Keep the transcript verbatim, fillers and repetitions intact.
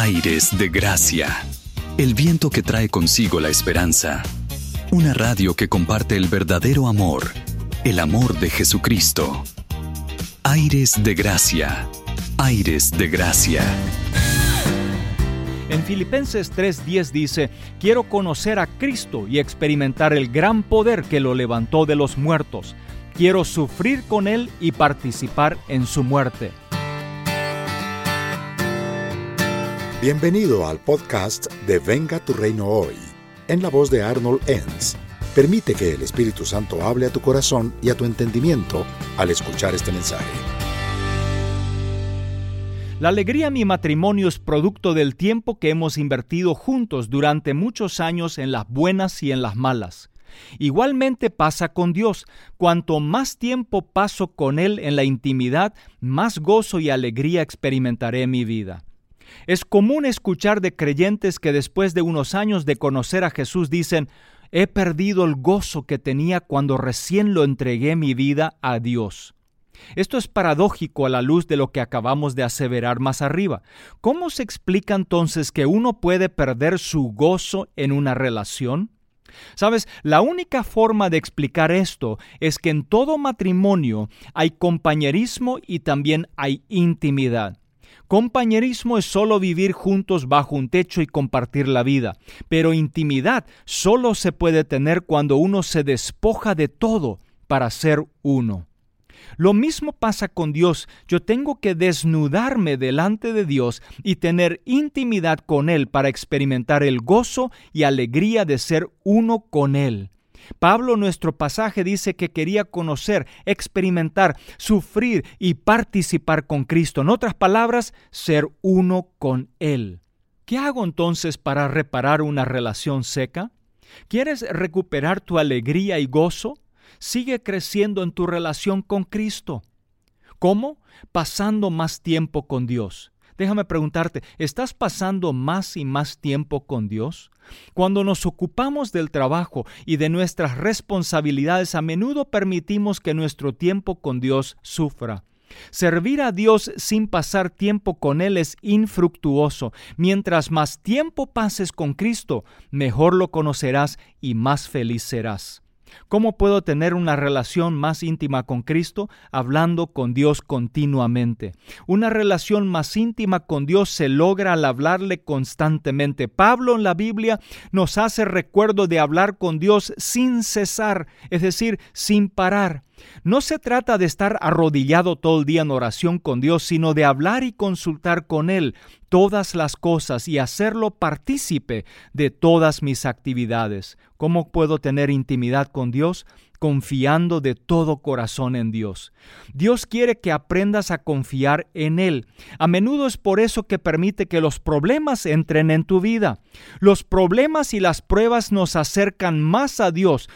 Aires de Gracia, el viento que trae consigo la esperanza. Una radio que comparte el verdadero amor, el amor de Jesucristo. Aires de Gracia, Aires de Gracia. En Filipenses tres diez dice: quiero conocer a Cristo y experimentar el gran poder que lo levantó de los muertos. Quiero sufrir con Él y participar en su muerte. Bienvenido al podcast de Venga tu Reino Hoy, en la voz de Arnold Enns. Permite que el Espíritu Santo hable a tu corazón y a tu entendimiento al escuchar este mensaje. La alegría en mi matrimonio es producto del tiempo que hemos invertido juntos durante muchos años en las buenas y en las malas. Igualmente pasa con Dios. Cuanto más tiempo paso con Él en la intimidad, más gozo y alegría experimentaré en mi vida. Es común escuchar de creyentes que después de unos años de conocer a Jesús dicen: he perdido el gozo que tenía cuando recién lo entregué mi vida a Dios. Esto es paradójico a la luz de lo que acabamos de aseverar más arriba. ¿Cómo se explica entonces que uno puede perder su gozo en una relación? ¿Sabes? La única forma de explicar esto es que en todo matrimonio hay compañerismo y también hay intimidad. Compañerismo es solo vivir juntos bajo un techo y compartir la vida, pero intimidad solo se puede tener cuando uno se despoja de todo para ser uno. Lo mismo pasa con Dios. Yo tengo que desnudarme delante de Dios y tener intimidad con Él para experimentar el gozo y alegría de ser uno con Él. Pablo, en nuestro pasaje, dice que quería conocer, experimentar, sufrir y participar con Cristo. En otras palabras, ser uno con Él. ¿Qué hago entonces para reparar una relación seca? ¿Quieres recuperar tu alegría y gozo? Sigue creciendo en tu relación con Cristo. ¿Cómo? Pasando más tiempo con Dios. Déjame preguntarte, ¿estás pasando más y más tiempo con Dios? Cuando nos ocupamos del trabajo y de nuestras responsabilidades, a menudo permitimos que nuestro tiempo con Dios sufra. Servir a Dios sin pasar tiempo con Él es infructuoso. Mientras más tiempo pases con Cristo, mejor lo conocerás y más feliz serás. ¿Cómo puedo tener una relación más íntima con Cristo? Hablando con Dios continuamente. Una relación más íntima con Dios se logra al hablarle constantemente. Pablo en la Biblia nos hace recuerdo de hablar con Dios sin cesar, es decir, sin parar. No se trata de estar arrodillado todo el día en oración con Dios, sino de hablar y consultar con Él todas las cosas y hacerlo partícipe de todas mis actividades. ¿Cómo puedo tener intimidad con Dios? Confiando de todo corazón en Dios. Dios quiere que aprendas a confiar en Él. A menudo es por eso que permite que los problemas entren en tu vida. Los problemas y las pruebas nos acercan más a Dios,